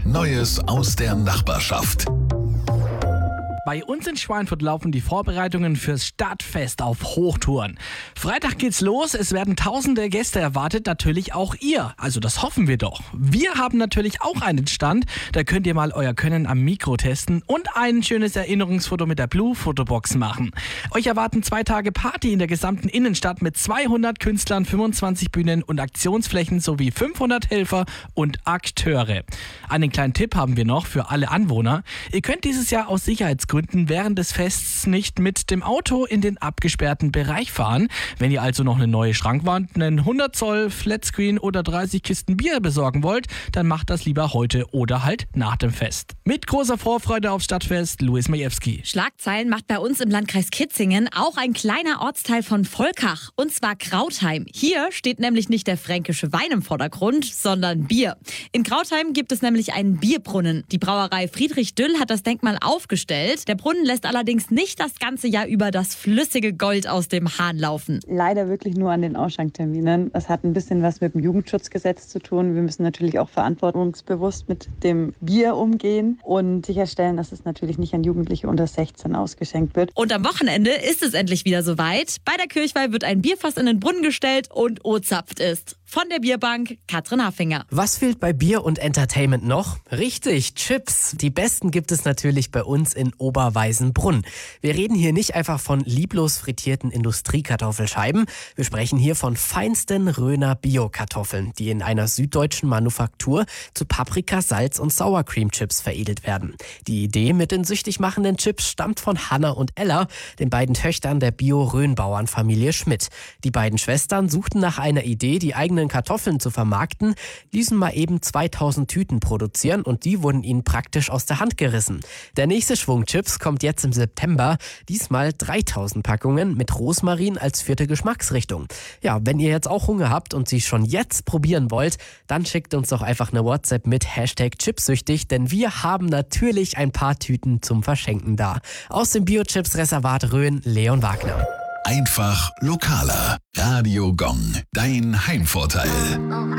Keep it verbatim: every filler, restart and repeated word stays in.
Neues aus der Nachbarschaft. Bei uns in Schweinfurt laufen die Vorbereitungen fürs Stadtfest auf Hochtouren. Freitag geht's los, es werden tausende Gäste erwartet, natürlich auch ihr. Also das hoffen wir doch. Wir haben natürlich auch einen Stand, da könnt ihr mal euer Können am Mikro testen und ein schönes Erinnerungsfoto mit der Blue Fotobox machen. Euch erwarten zwei Tage Party in der gesamten Innenstadt mit zweihundert Künstlern, fünfundzwanzig Bühnen und Aktionsflächen sowie fünfhundert Helfer und Akteure. Einen kleinen Tipp haben wir noch für alle Anwohner. Ihr könnt dieses Jahr aus Sicherheitsgründen während des Fests nicht mit dem Auto in den abgesperrten Bereich fahren. Wenn ihr also noch eine neue Schrankwand, einen hundert Zoll Flatscreen oder dreißig Kisten Bier besorgen wollt, dann macht das lieber heute oder halt nach dem Fest. Mit großer Vorfreude aufs Stadtfest, Luis Majewski. Schlagzeilen macht bei uns im Landkreis Kitzingen auch ein kleiner Ortsteil von Volkach, und zwar Krautheim. Hier steht nämlich nicht der fränkische Wein im Vordergrund, sondern Bier. In Krautheim gibt es nämlich einen Bierbrunnen. Die Brauerei Friedrich Düll hat das Denkmal aufgestellt. Der Brunnen lässt allerdings nicht das ganze Jahr über das flüssige Gold aus dem Hahn laufen. Leider wirklich nur an den Ausschankterminen. Das hat ein bisschen was mit dem Jugendschutzgesetz zu tun. Wir müssen natürlich auch verantwortungsbewusst mit dem Bier umgehen und sicherstellen, dass es natürlich nicht an Jugendliche unter sechzehn ausgeschenkt wird. Und am Wochenende ist es endlich wieder soweit. Bei der Kirchweih wird ein Bierfass in den Brunnen gestellt und ozapft ist. Von der Bierbank Katrin Hafinger. Was fehlt bei Bier und Entertainment noch? Richtig, Chips. Die besten gibt es natürlich bei uns in Oberweisenbrunn. Wir reden hier nicht einfach von lieblos frittierten Industriekartoffelscheiben. Wir sprechen hier von feinsten Röner Bio-Kartoffeln, die in einer süddeutschen Manufaktur zu Paprika, Salz und Sour Cream Chips veredelt werden. Die Idee mit den süchtig machenden Chips stammt von Hanna und Ella, den beiden Töchtern der Bio-Röhnbauernfamilie Schmidt. Die beiden Schwestern suchten nach einer Idee, die eigenen Kartoffeln zu vermarkten, ließen mal eben zweitausend Tüten produzieren und die wurden ihnen praktisch aus der Hand gerissen. Der nächste Schwung Chips kommt jetzt im September, diesmal dreitausend Packungen mit Rosmarin als vierte Geschmacksrichtung. Ja, wenn ihr jetzt auch Hunger habt und sie schon jetzt probieren wollt, dann schickt uns doch einfach eine WhatsApp mit Hashtag Chipsüchtig, denn wir haben natürlich ein paar Tüten zum Verschenken da. Aus dem Bio-Chips-Reservat Rhön, Leon Wagner. Einfach lokaler. Radio Gong, dein Heimvorteil.